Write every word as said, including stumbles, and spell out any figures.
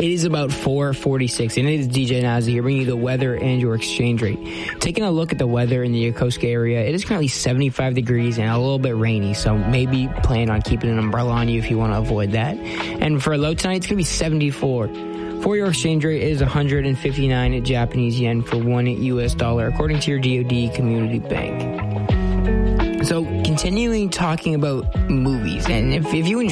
It is about four forty-six, and it is D J Nazi here bringing you the weather and your exchange rate. Taking a look at the weather in the Yokosuka area, it is currently seventy-five degrees and a little bit rainy, so maybe plan on keeping an umbrella on you if you want to avoid that. And for a low tonight, it's going to be seventy-four. For your exchange rate is one hundred fifty-nine Japanese yen for one U S dollar, according to your D O D Community Bank. So, continuing talking about movies, and if, if you enjoy